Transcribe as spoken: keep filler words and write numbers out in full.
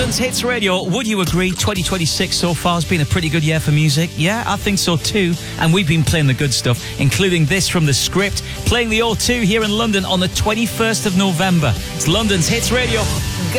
London's Hits Radio. Would you agree twenty twenty-six so far has been a pretty good year for music? Yeah, I think so too. And we've been playing the good stuff, including this from The Script, playing the O two here in London on the twenty-first of November. It's London's Hits Radio.